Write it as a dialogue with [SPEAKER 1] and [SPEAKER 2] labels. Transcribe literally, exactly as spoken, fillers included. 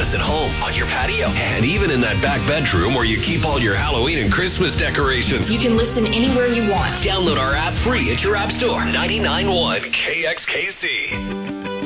[SPEAKER 1] us at home, on your patio, and even in that back bedroom where you keep all your Halloween and Christmas decorations.
[SPEAKER 2] You can listen anywhere you want.
[SPEAKER 1] Download our app free at your app store. ninety-nine point one K X K C.